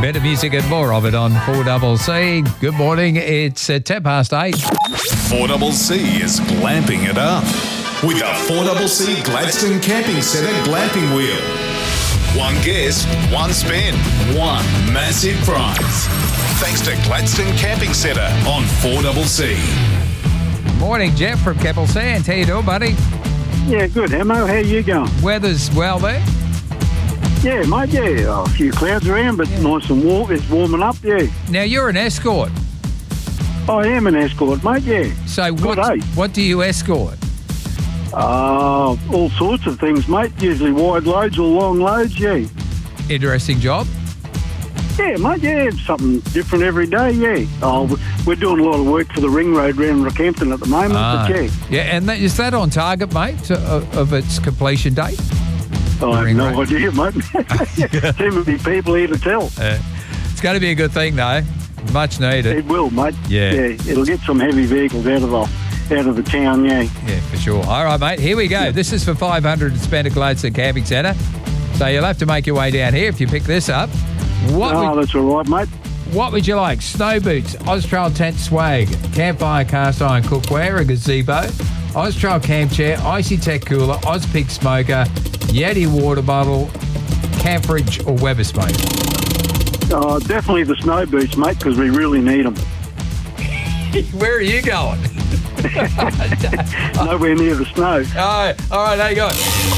Better music and more of it on 4CC. Good morning. It's 8:10. 4CC is glamping it up with a 4CC Gladstone Camping Centre glamping wheel. One guest, one spin, one massive prize. Thanks to Gladstone Camping Centre on 4CC. Morning, Jeff from Keppel Sands. How you doing, buddy? Yeah, good, Hemo. How you going? Weather's well there? Yeah, mate, yeah. Oh, a few clouds around, but nice and warm. It's warming up, yeah. Now, you're an escort. I am an escort, mate, yeah. So Good, what do you escort? All sorts of things, mate. Usually wide loads or long loads, yeah. Interesting job? Yeah, mate, yeah. Something different every day, yeah. Oh, we're doing a lot of work for the ring road around Rockhampton at the moment, but yeah. Yeah, and is that on target, mate, of its completion date? I have no idea, mate. Too many people here to tell. It's going to be a good thing, though. Much needed. It will, mate. Yeah. It'll get some heavy vehicles out of the town, yeah. Yeah, for sure. All right, mate, here we go. Yeah. This is for 500 to spend at Gladstone Camping Centre. So you'll have to make your way down here if you pick this up. That's all right, mate. What would you like? Snow boots, Austrail tent swag, campfire cast iron cookware, a gazebo, Austrail camp chair, Icy Tech cooler, Ozpig smoker, Yeti water bottle, Camfridge or Weatherspoon? Definitely the snow boots, mate, because we really need them. Where are you going? Nowhere near the snow. All right, how you going?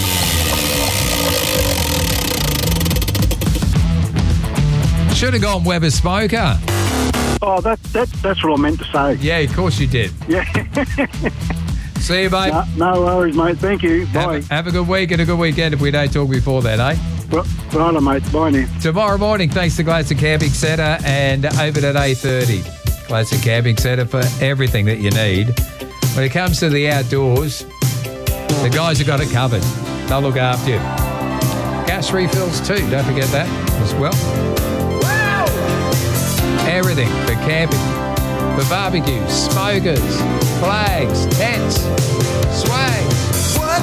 Should have gone Weber Smoker. Oh, that's what I meant to say. Yeah, of course you did. Yeah. See you, mate. No worries, mate. Thank you. Bye. Have a good week and a good weekend if we don't talk before then, eh? Righto, mate. Bye now. Tomorrow morning, thanks to Gladstone Camping Centre and open at 8:30. Gladstone Camping Centre for everything that you need. When it comes to the outdoors, the guys have got it covered. They'll look after you. Gas refills too, don't forget that as well. Wow! Everything for camping, for barbecues, smokers, flags, tents, swag.